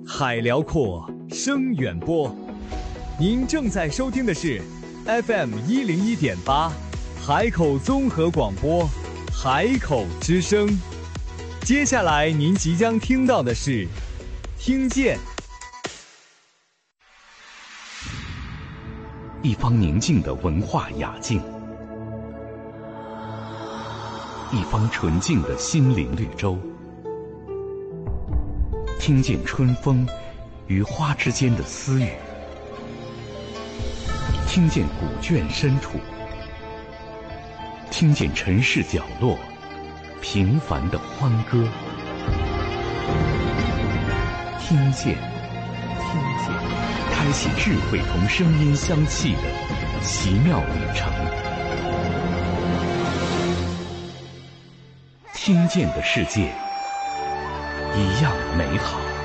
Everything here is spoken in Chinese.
海辽阔，声远播。您正在收听的是 FM101.8 海口综合广播，海口之声。接下来您即将听到的是听见。 一方宁静的文化雅境，一方纯净的心灵绿洲。听见春风与花之间的私语，听见古卷深处，听见城市角落平凡的欢歌。听见，开启智慧同声音相契的奇妙旅程。听见的世界一样美好。